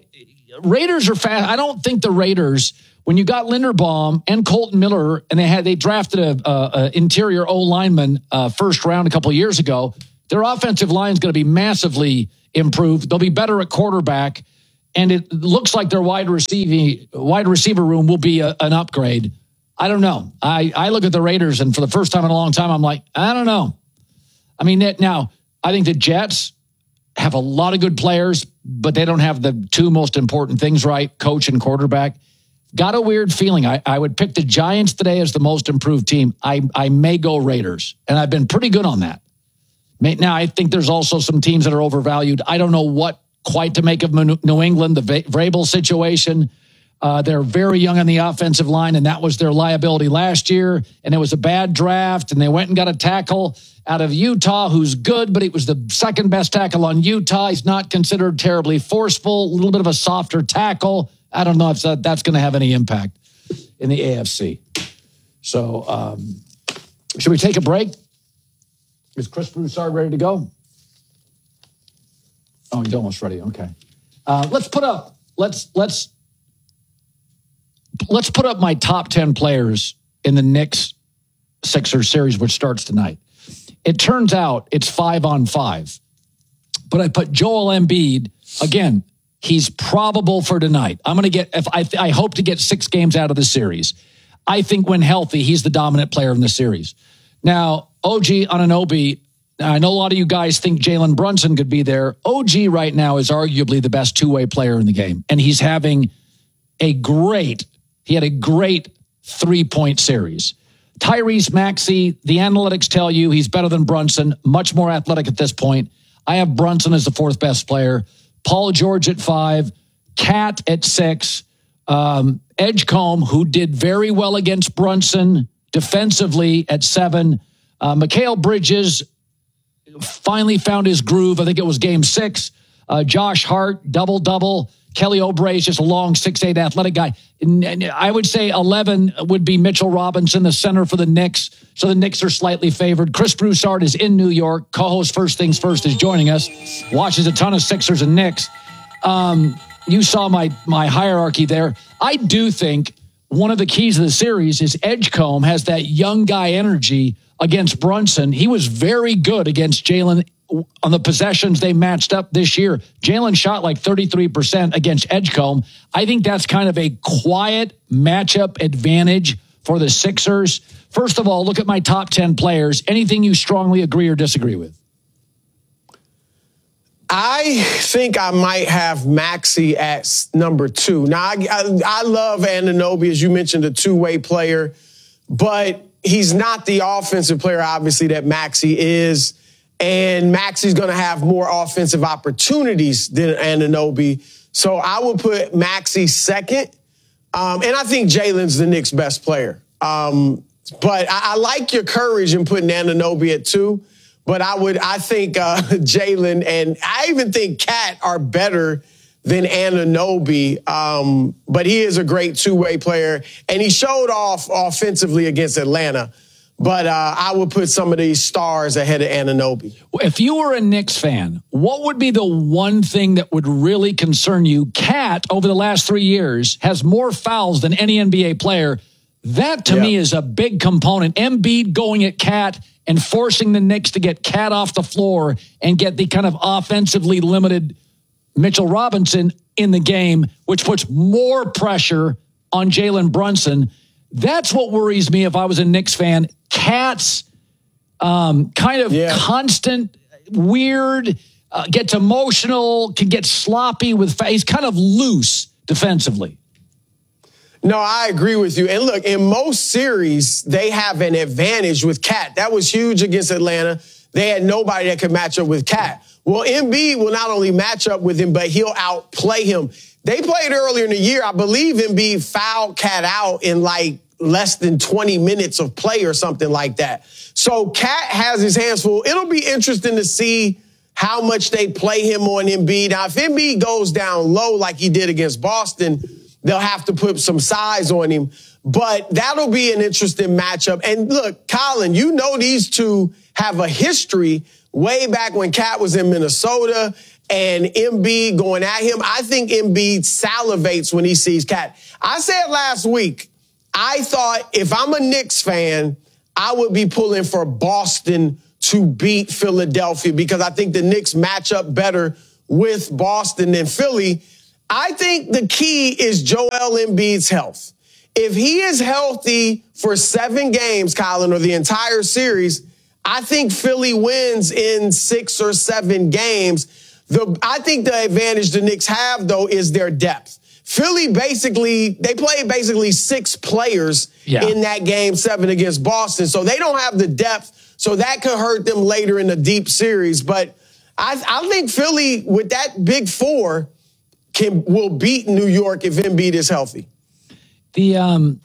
A: Raiders are fast. I don't think the Raiders, when you got Linderbaum and Colton Miller, and they had they drafted a, a, a interior O lineman uh, first round a couple of years ago, their offensive line is going to be massively improved. They'll be better at quarterback, and it looks like their wide receiving wide receiver room will be a, an upgrade. I don't know. I, I look at the Raiders, and for the first time in a long time, I'm like, I don't know. I mean, now, I think the Jets have a lot of good players, but they don't have the two most important things right, coach and quarterback. Got a weird feeling. I, I would pick the Giants today as the most improved team. I, I may go Raiders, and I've been pretty good on that. Now, I think there's also some teams that are overvalued. I don't know what quite to make of New England, the Vrabel situation. Uh, they're very young on the offensive line, and that was their liability last year. And it was a bad draft, and they went and got a tackle out of Utah who's good, but it was the second best tackle on Utah. He's not considered terribly forceful, a little bit of a softer tackle. I don't know if that, that's going to have any impact in the A F C. So um, should we take a break? Is Chris Broussard ready to go? Oh, he's almost ready. Okay. Uh, let's put up, let's, let's, Let's put up my top ten players in the Knicks Sixers series, which starts tonight. It turns out it's five on five. But I put Joel Embiid, again, he's probable for tonight. I'm going to get, if I, I hope to get six games out of the series. I think when healthy, he's the dominant player in the series. Now, O G Anunoby, I know a lot of you guys think Jalen Brunson could be there. O G right now is arguably the best two-way player in the game. And he's having a great He had a great three-point series. Tyrese Maxey, the analytics tell you he's better than Brunson, much more athletic at this point. I have Brunson as the fourth best player. Paul George at five. Cat at six. Um, Edgecombe, who did very well against Brunson defensively at seven. Uh, Mikal Bridges finally found his groove. I think it was game six. Uh, Josh Hart, double-double. Kelly Oubre is just a long six eight athletic guy. And I would say eleven would be Mitchell Robinson, the center for the Knicks. So the Knicks are slightly favored. Chris Broussard is in New York. Co-host First Things First is joining us. Watches a ton of Sixers and Knicks. Um, you saw my, my hierarchy there. I do think one of the keys of the series is Edgecombe has that young guy energy against Brunson. He was very good against Jalen on the possessions they matched up this year. Jalen shot like thirty-three percent against Edgecombe. I think that's kind of a quiet matchup advantage for the Sixers. First of all, look at my top ten players. Anything you strongly agree or disagree with?
I: I think I might have Maxey at number two. Now, I, I, I love Anunoby, as you mentioned, a two-way player, but he's not the offensive player, obviously, that Maxey is. And Maxey's going to have more offensive opportunities than Anunoby. So I would put Maxey second. Um, and I think Jalen's the Knicks' best player. Um, but I, I like your courage in putting Anunoby at two. But I would, I think uh, Jalen and I even think Cat are better than Anunoby. Um, but he is a great two-way player. And he showed off offensively against Atlanta. But uh, I would put some of these stars ahead of Anunoby.
A: If you were a Knicks fan, what would be the one thing that would really concern you? Cat, over the last three years, has more fouls than any N B A player. That, to yeah. me, is a big component. Embiid going at Cat and forcing the Knicks to get Cat off the floor and get the kind of offensively limited Mitchell Robinson in the game, which puts more pressure on Jalen Brunson. That's what worries me if I was a Knicks fan. Cat's um, kind of yeah. constant, weird, uh, gets emotional, can get sloppy with, he's kind of loose defensively.
I: No, I agree with you. And look, in most series, they have an advantage with Cat. That was huge against Atlanta. They had nobody that could match up with Cat. Well, Embiid will not only match up with him, but he'll outplay him. They played earlier in the year. I believe Embiid fouled Cat out in like less than twenty minutes of play or something like that. So Cat has his hands full. It'll be interesting to see how much they play him on Embiid. Now, if Embiid goes down low like he did against Boston, they'll have to put some size on him. But that'll be an interesting matchup. And look, Colin, you know these two have a history way back when Cat was in Minnesota. and Embiid going at him. I think Embiid salivates when he sees Cat. I said last week, I thought if I'm a Knicks fan, I would be pulling for Boston to beat Philadelphia because I think the Knicks match up better with Boston than Philly. I think the key is Joel Embiid's health. If he is healthy for seven games, Colin, or the entire series, I think Philly wins in six or seven games. The, I think the advantage the Knicks have, though, is their depth. Philly basically, they played basically six players yeah. in that game seven against Boston. So they don't have the depth. So that could hurt them later in the deep series. But I, I think Philly, with that big four, can will beat New York if Embiid is healthy.
A: The, um,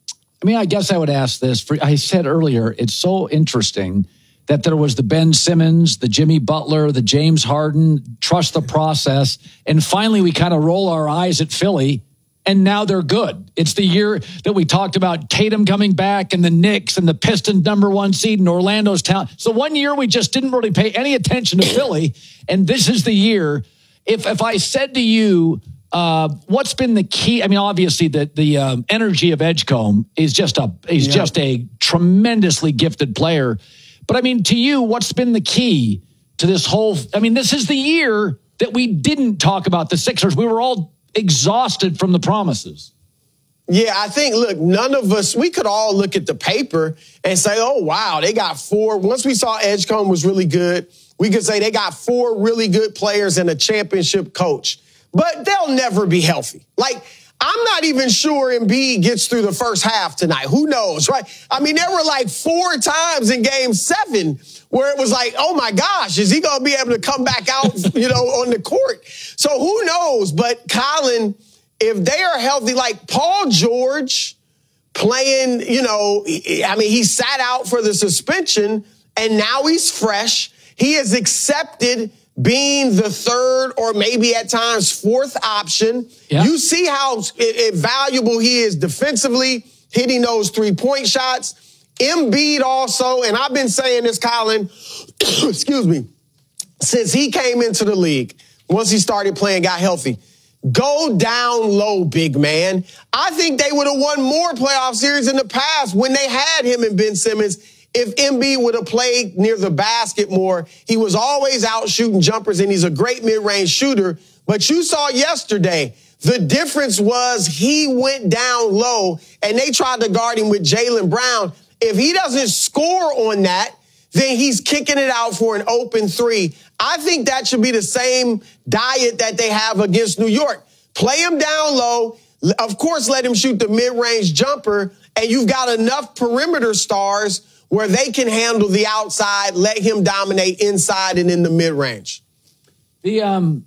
A: I mean, I guess I would ask this. For, I said earlier, it's so interesting that there was the Ben Simmons, the Jimmy Butler, the James Harden, trust the process. And finally, we kind of roll our eyes at Philly, and now they're good. It's the year that we talked about Tatum coming back and the Knicks and the Pistons number one seed and Orlando's town. So one year we just didn't really pay any attention to Philly. And this is the year. If, if I said to you, uh, what's been the key? I mean, obviously the, the um, energy of Edgecombe is just a, is yeah. just a tremendously gifted player. But I mean, to you, what's been the key to this whole? I mean, this is the year that we didn't talk about the Sixers. We were all exhausted from the promises.
I: Yeah, I think, look, none of us, we could all look at the paper and say, oh, wow, they got four. Once we saw Edgecombe was really good, we could say they got four really good players and a championship coach. But they'll never be healthy. Like, I'm not even sure Embiid gets through the first half tonight. Who knows, right? I mean, there were like four times in game seven where it was like, oh, my gosh, is he going to be able to come back out, you know, on the court? So who knows? But, Colin, if they are healthy, like Paul George playing, you know, I mean, he sat out for the suspension, and now he's fresh. He has accepted being the third or maybe at times fourth option. Yeah. You see how valuable he is defensively, hitting those three-point shots. Embiid also, and I've been saying this, Colin, excuse me, since he came into the league, once he started playing, got healthy, go down low, big man. I think they would have won more playoff series in the past when they had him and Ben Simmons. If Embiid would have played near the basket more, he was always out shooting jumpers, and he's a great mid-range shooter. But you saw yesterday, the difference was he went down low, and they tried to guard him with Jaylen Brown. If he doesn't score on that, then he's kicking it out for an open three. I think that should be the same diet that they have against New York. Play him down low. Of course, let him shoot the mid-range jumper, and you've got enough perimeter stars where they can handle the outside, let him dominate inside and in the mid-range.
A: The um,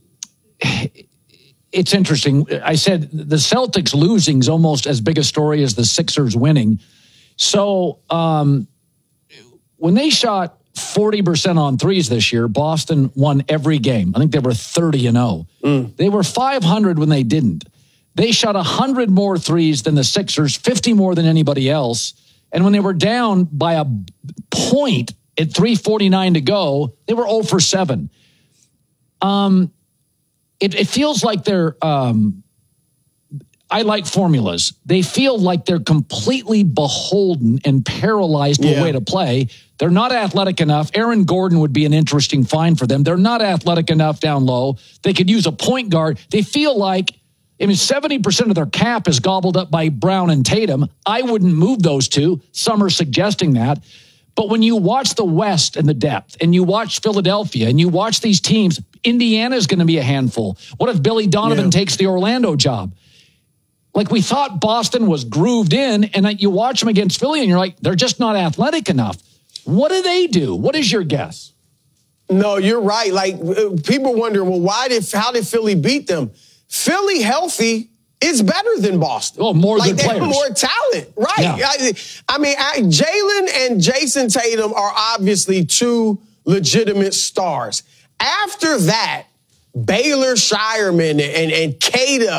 A: it's interesting. I said the Celtics losing is almost as big a story as the Sixers winning. So um, when they shot forty percent on threes this year, Boston won every game. I think they were thirty and oh. Mm. They were five hundred when they didn't. They shot one hundred more threes than the Sixers, fifty more than anybody else. And when they were down by a point at three forty-nine to go, they were oh for seven. Um, it, it feels like they're, um, I like formulas. They feel like they're completely beholden and paralyzed to yeah. a way to play. They're not athletic enough. Aaron Gordon would be an interesting find for them. They're not athletic enough down low. They could use a point guard. They feel like, I mean, seventy percent of their cap is gobbled up by Brown and Tatum. I wouldn't move those two. Some are suggesting that. But when you watch the West and the depth, and you watch Philadelphia, and you watch these teams, Indiana's going to be a handful. What if Billy Donovan yeah. takes the Orlando job? Like, we thought Boston was grooved in, and you watch them against Philly, and you're like, they're just not athletic enough. What do they do? What is your guess?
I: No, you're right. Like, people wonder, well, why did, how did Philly beat them? Philly healthy is better than Boston.
A: Oh, more
I: like
A: good
I: they
A: players.
I: have more talent. Right.
A: Yeah.
I: I, I mean, I, Jaylen and Jason Tatum are obviously two legitimate stars. After that, Baylor Shireman and, and Kada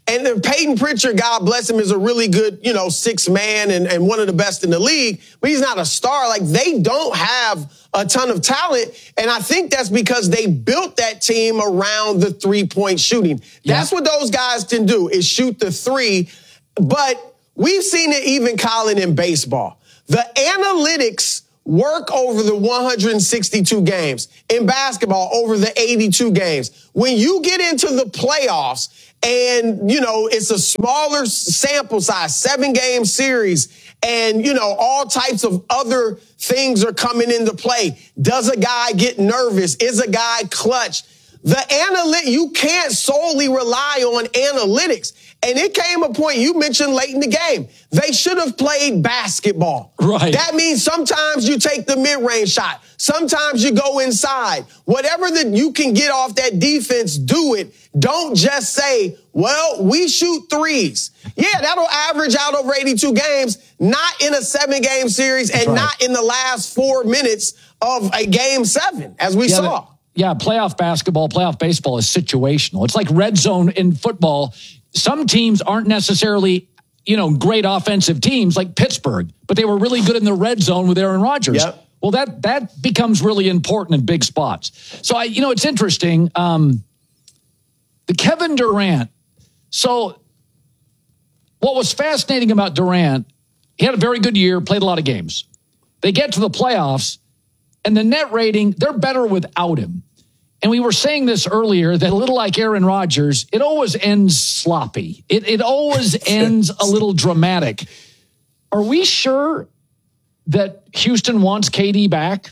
I: And then Peyton Pritchard, God bless him, is a really good, you know, six man and, and one of the best in the league, but he's not a star. Like, they don't have a ton of talent. And I think that's because they built that team around the three-point shooting. Yeah. That's what those guys can do, is shoot the three. But we've seen it even, Colin, in baseball. The analytics work over the one hundred sixty-two games. In basketball, over the eighty-two games. When you get into the playoffs and, you know, it's a smaller sample size, seven-game series, and, you know, all types of other things are coming into play. Does a guy get nervous? Is a guy clutch? The analytics, you can't solely rely on analytics. And it came a point, you mentioned late in the game, they should have played basketball.
A: Right.
I: That means sometimes you take the mid-range shot. Sometimes you go inside. Whatever that you can get off that defense, do it. Don't just say, well, we shoot threes. Yeah, that'll average out over eighty-two games, not in a seven-game series and right. not in the last four minutes of a game seven, as we
A: yeah,
I: saw.
A: The, yeah, playoff basketball, playoff baseball is situational. It's like red zone in football. Some teams aren't necessarily, you know, great offensive teams like Pittsburgh, but they were really good in the red zone with Aaron Rodgers.
I: Yep.
A: Well, that that becomes really important in big spots. So, I, you know, it's interesting. Um, the Kevin Durant. So what was fascinating about Durant, he had a very good year, played a lot of games. They get to the playoffs, and the net rating, they're better without him. And we were saying this earlier, that a little like Aaron Rodgers, it always ends sloppy. It, it always ends a little dramatic. Are we sure that Houston wants K D back?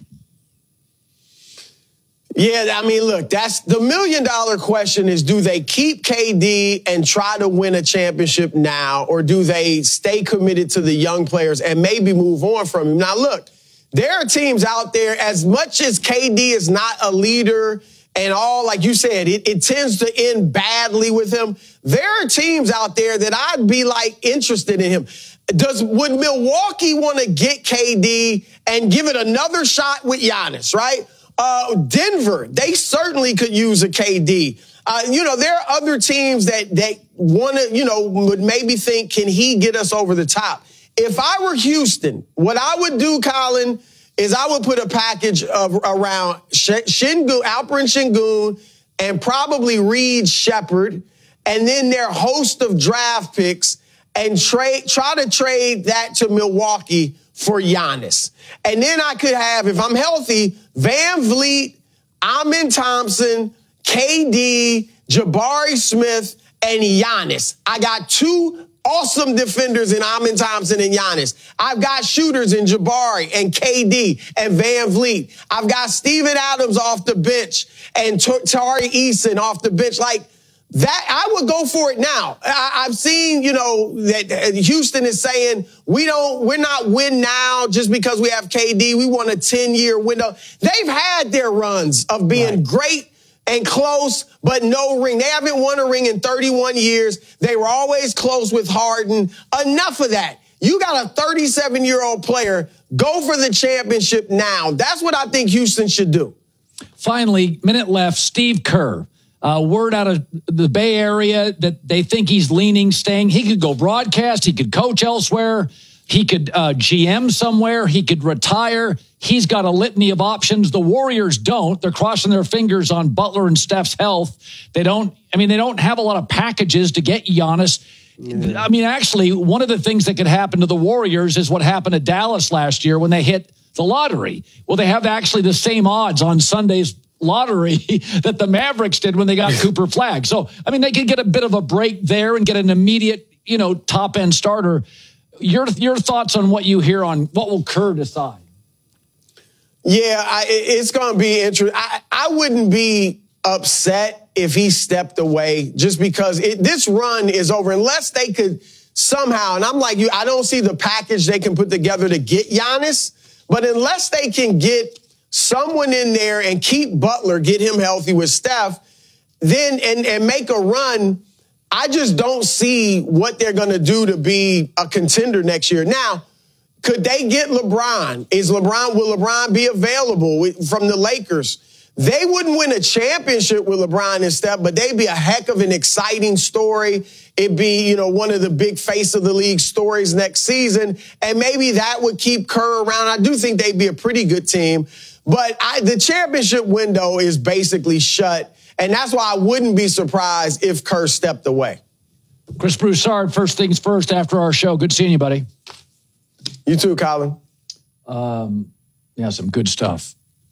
I: Yeah, I mean, look, that's the million dollar question is, do they keep K D and try to win a championship now, or do they stay committed to the young players and maybe move on from him? Now, look, there are teams out there, as much as K D is not a leader and all, like you said, it, it tends to end badly with him. There are teams out there that I'd be like interested in him. Does would Milwaukee want to get K D and give it another shot with Giannis, right? Uh, Denver, they certainly could use a K D. Uh, you know, there are other teams that, that want to, you know, would maybe think, can he get us over the top? If I were Houston, what I would do, Colin, is I would put a package of around Şengün, Alperen Şengün, and probably Reed Shepherd, and then their host of draft picks, and trade, try to trade that to Milwaukee for Giannis. And then I could have, if I'm healthy, Van Vliet, Amen Thompson, K D, Jabari Smith, and Giannis. I got two awesome defenders in Amen Thompson and Giannis. I've got shooters in Jabari and K D and Van Vliet. I've got Steven Adams off the bench and Tari Eason off the bench. Like, that, I would go for it now. I, I've seen, you know, that Houston is saying we don't, we're not win now just because we have K D. We want a ten-year window. They've had their runs of being right. great and close, but no ring. They haven't won a ring in thirty-one years. They were always close with Harden. Enough of that. You got a thirty-seven-year-old player. Go for the championship now. That's what I think Houston should do.
A: Finally, minute left, Steve Kerr. Uh, word out of the Bay Area that they think he's leaning, staying. He could go broadcast. He could coach elsewhere. He could uh, G M somewhere. He could retire. He's got a litany of options. The Warriors don't. They're crossing their fingers on Butler and Steph's health. They don't, I mean, they don't have a lot of packages to get Giannis. Mm. I mean, actually, one of the things that could happen to the Warriors is what happened to Dallas last year when they hit the lottery. Well, they have actually the same odds on Sunday's lottery that the Mavericks did when they got Cooper Flagg. So, I mean, they could get a bit of a break there and get an immediate, you know, top end starter. Your your thoughts on what you hear on what will Kerr decide?
I: Yeah, I, it's going to be interesting. I, I wouldn't be upset if he stepped away just because it, this run is over unless they could somehow, and I'm like you, I don't see the package they can put together to get Giannis, but unless they can get someone in there and keep Butler, get him healthy with Steph, then and, and make a run, I just don't see what they're going to do to be a contender next year. Now, could they get LeBron? Is LeBron, will LeBron be available from the Lakers? They wouldn't win a championship with LeBron and Steph, but they'd be a heck of an exciting story. It'd be, you know, one of the big face of the league stories next season. And maybe that would keep Kerr around. I do think they'd be a pretty good team. But I, the championship window is basically shut. And that's why I wouldn't be surprised if Kerr stepped away.
A: Chris Broussard, first things first after our show. Good seeing you, buddy.
I: You too, Colin.
A: Um, yeah, some good stuff.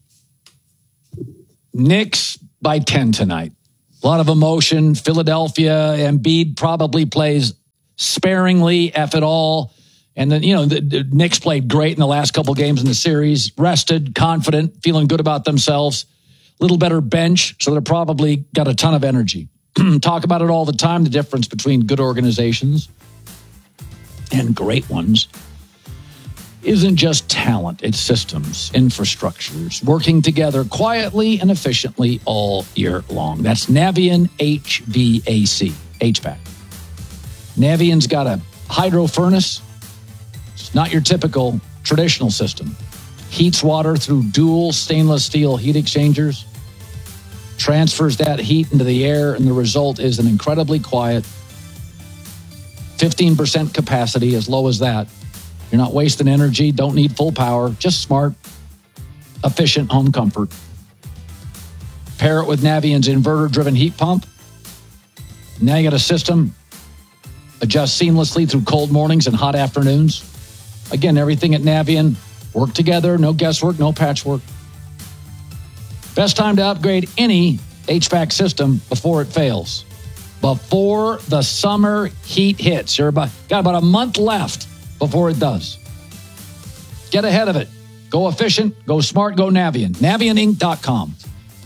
A: Knicks by ten tonight. A lot of emotion. Philadelphia, Embiid probably plays sparingly, F it all. And then, you know, the, the Knicks played great in the last couple games in the series. Rested, confident, feeling good about themselves. A little better bench, so they're probably got a ton of energy. Talk about it all the time, the difference between good organizations and great ones isn't just talent, it's systems, infrastructures, working together quietly and efficiently all year long. That's Navien H V A C, H V A C. Navien's got a hydro furnace. It's not your typical traditional system. Heats water through dual stainless steel heat exchangers, transfers that heat into the air, and the result is an incredibly quiet fifteen percent capacity, as low as that. You're not wasting energy, don't need full power, just smart, efficient home comfort. Pair it with Navien's inverter-driven heat pump. Now you got a system, adjust seamlessly through cold mornings and hot afternoons. Again, everything at Navien, work together, no guesswork, no patchwork. Best time to upgrade any H V A C system before it fails. Before the summer heat hits. You're about, got about a month left before it does. Get ahead of it. Go efficient, go smart, go Navien. Navien Inc dot com.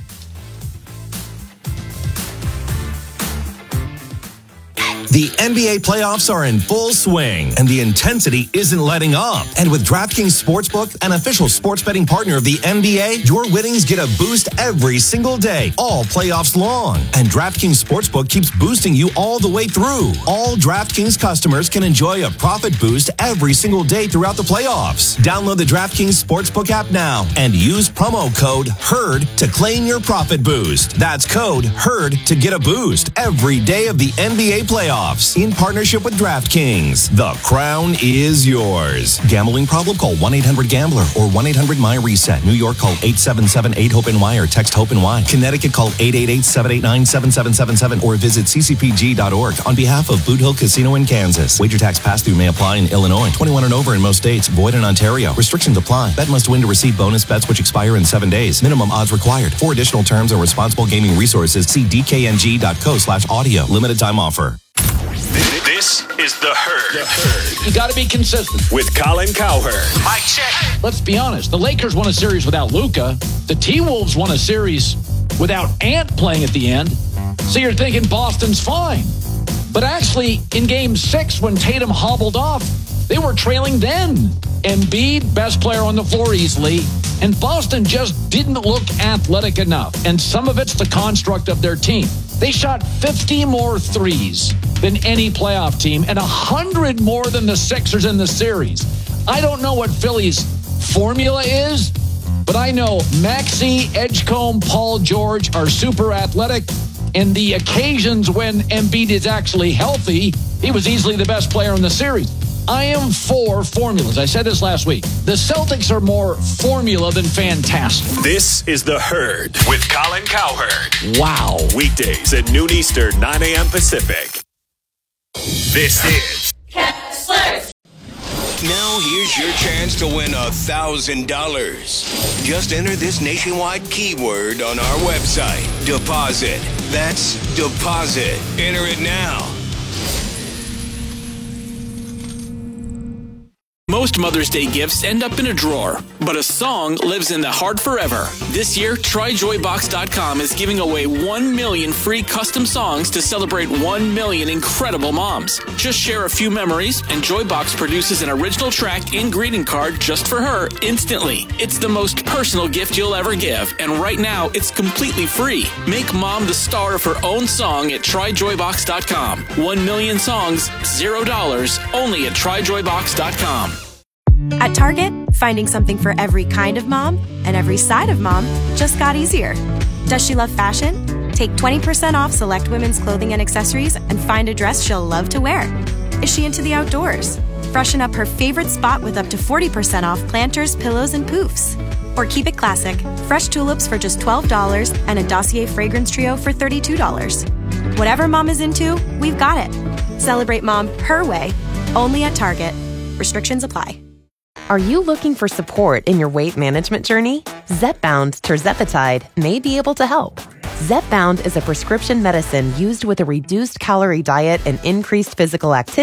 L: The N B A playoffs are in full swing, and the intensity isn't letting up. And with DraftKings Sportsbook, an official sports betting partner of the N B A, your winnings get a boost every single day, all playoffs long. And DraftKings Sportsbook keeps boosting you all the way through. All DraftKings customers can enjoy a profit boost every single day throughout the playoffs. Download the DraftKings Sportsbook app now and use promo code HERD to claim your profit boost. That's code HERD to get a boost every day of the N B A playoffs. In partnership with DraftKings. The crown is yours. Gambling problem? Call one eight hundred gambler or one eight hundred M Y reset. New York, call eight seven seven eight hope N Y or text HOPE-NY. Connecticut, call eight eight eight seven eight nine seven seven seven seven or visit c c p g dot org on behalf of Boot Hill Casino in Kansas. Wager tax pass-through may apply in Illinois. twenty-one and over in most states. Void in Ontario. Restrictions apply. Bet must win to receive bonus bets which expire in seven days. Minimum odds required. For additional terms and responsible gaming resources, see d k n g dot co slash audio. Limited time offer.
R: This is The Herd. The Herd.
A: You got to be consistent.
R: With Colin Cowherd.
A: Mike check. Let's be honest. The Lakers won a series without Luka. The T-Wolves won a series without Ant playing at the end. So you're thinking Boston's fine. But actually, in game six, when Tatum hobbled off, they were trailing then. Embiid, best player on the floor easily. And Boston just didn't look athletic enough. And some of it's the construct of their team. They shot fifty more threes than any playoff team and one hundred more than the Sixers in the series. I don't know what Philly's formula is, but I know Maxey, Edgecombe, Paul George are super athletic. And the occasions when Embiid is actually healthy, he was easily the best player in the series. I am for formulas. I said this last week. The Celtics are more formula than fantastic.
R: This is The Herd with Colin Cowherd.
A: Wow.
R: Weekdays at noon Eastern, nine a.m. Pacific. This is
O: Kessler. Now here's your chance to win a thousand dollars. Just enter this nationwide keyword on our website. Deposit. That's deposit. Enter it now.
G: Most Mother's Day gifts end up in a drawer, but a song lives in the heart forever. This year, try joy box dot com is giving away one million free custom songs to celebrate one million incredible moms. Just share a few memories, and Joybox produces an original track and greeting card just for her instantly. It's the most personal gift you'll ever give, and right now, it's completely free. Make mom the star of her own song at try joy box dot com. One million songs, zero dollars, only at try joy box dot com.
K: At Target, finding something for every kind of mom and every side of mom just got easier. Does she love fashion? Take twenty percent off select women's clothing and accessories and find a dress she'll love to wear. Is she into the outdoors? Freshen up her favorite spot with up to forty percent off planters, pillows, and poofs. Or keep it classic, fresh tulips for just twelve dollars and a Dossier fragrance trio for thirty-two dollars. Whatever mom is into, we've got it. Celebrate mom her way, only at Target. Restrictions apply.
D: Are you looking for support in your weight management journey? Zepbound Tirzepatide may be able to help. Zepbound is a prescription medicine used with a reduced calorie diet and increased physical activity